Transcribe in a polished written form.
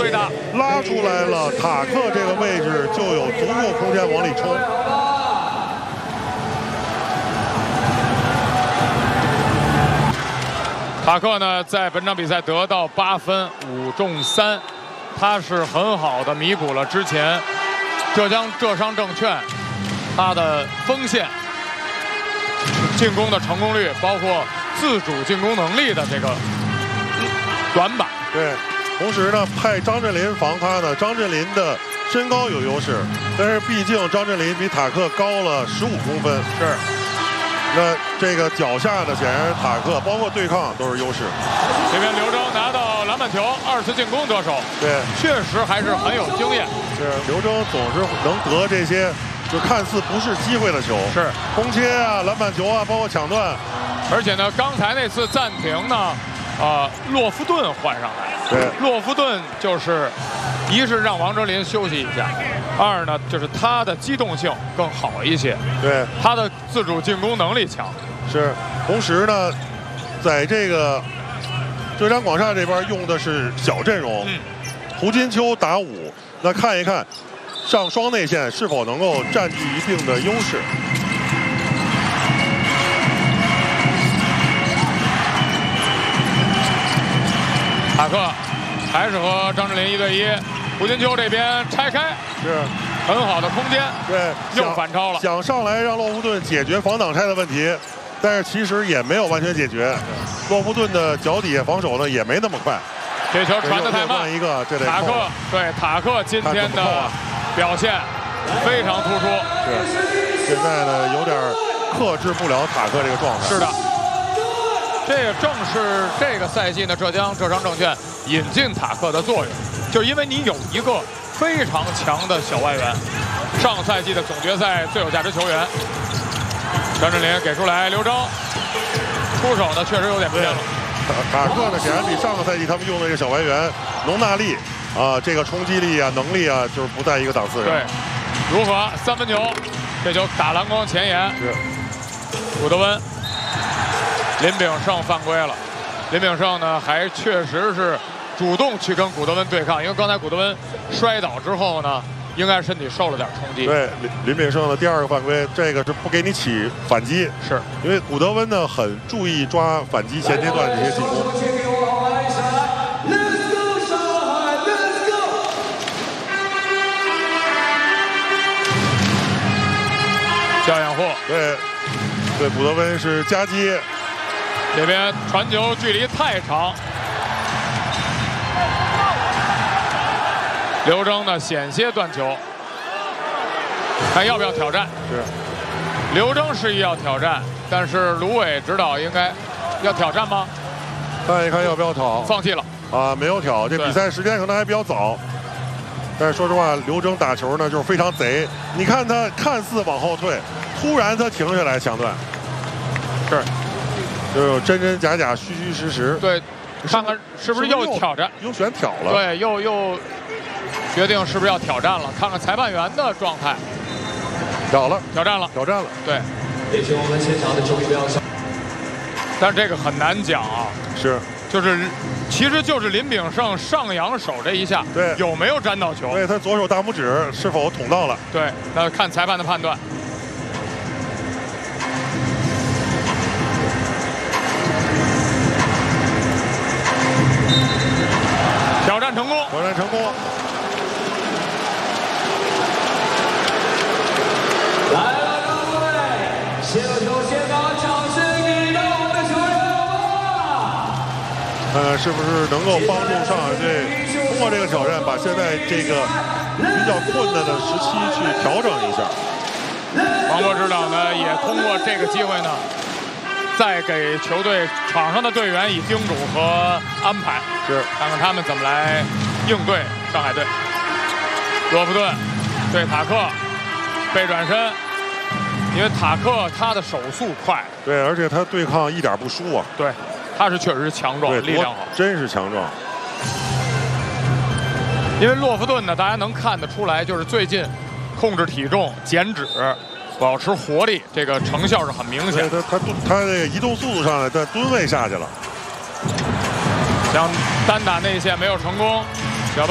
最大， 拉出来了，塔克这个位置就有足够空间往里冲。 塔克呢，在本场比赛得到8分，5中3，他是很好的弥补了之前浙商证券他的锋线进攻的成功率，包括自主进攻能力的这个短板。 对，同时呢，派张镇麟防他呢，张镇麟的身高有优势，但是毕竟张镇麟比塔克高了15公分。 是。 那这个脚下呢，显然塔克包括对抗都是优势。 这边刘铮拿到篮板球，2次进攻得手。 对， 确实还是很有经验。 是刘铮总是能得这些就看似不是机会的球， 是空切啊、篮板球啊，包括抢断。 而且呢，刚才那次暂停呢，洛夫顿换上来。 对， 洛夫顿就是一是让王哲林休息一下，二呢就是他的机动性更好一些， 对， 他的自主进攻能力强。 是，同时呢，在这个浙江广厦这边用的是小阵容，胡金秋打5，那看一看上双内线是否能够占据一定的优势。 塔克还是和张镇麟1对1，胡金秋这边拆开， 是很好的空间， 对， 又反超了， 想上来让洛夫顿解决防挡拆的问题，但是其实也没有完全解决。洛夫顿的脚底下防守呢也没那么快， 这球传得太慢。 一个，这得塔克对塔克今天的表现非常突出。 是，现在呢有点克制不了塔克这个状态。 是的。这也正是这个赛季呢，浙商证券引进塔克的作用，就是因为你有一个非常强的小外援，上赛季的总决赛最有价值球员。张镇麟给出来，刘铮出手呢确实有点偏了。 塔克呢显然比上个赛季他们用的这个小外援农纳利啊，这个冲击力啊、能力啊，就是不在一个档次上。 对，如何3分球？这球打篮筐前沿， 是古德温。林炳胜犯规了，林炳胜呢还确实是主动去跟古德温对抗，因为刚才古德温摔倒之后呢，应该身体受了点冲击。 对，林炳胜的第2个犯规，这个是不给你起反击， 是因为古德温呢很注意抓反击前阶段这些进攻。 焦掩护， 对，古德温是夹击。 这边传球距离太长，刘铮呢险些断球，看要不要挑战。 是， 刘铮示意要挑战，但是卢伟指导应该要挑战吗？ 看一看要不要挑， 放弃了啊，没有挑。这比赛时间可能还比较早，但是说实话，刘铮打球呢就是非常贼。你看他看似往后退，突然他停下来抢断， 是。 就有真真假假、虚虚实实。 对，看看是不是又挑战， 又选挑了。 对，又决定是不是要挑战了？看看裁判员的状态。挑战了。对。 也请我们现场的球迷不要笑。 但是这个很难讲啊。 是。 其实就是林炳胜上扬手这一下， 对， 有没有沾到球？ 对，他左手大拇指是否捅到了？ 对，那看裁判的判断。挑战成功！ 来了，各位，先手先把掌声给到我们的球员吧！ 是不是能够帮助上海队通过这个挑战，把现在这个比较困难的时期去调整一下？ 王国指导呢，也通过这个机会呢，再给球队场上的队员以叮嘱和安排，看看他们怎么来应对上海队。洛夫顿对塔克背转身，因为塔克他的手速快， 对，而且他对抗一点不输啊。 对，他是确实是强壮，力量好， 真是强壮。 因为洛夫顿呢，大家能看得出来，就是最近控制体重、减脂、保持活力，这个成效是很明显。 他这个移动速度上来，但吨位下去了。 想单打内线没有成功，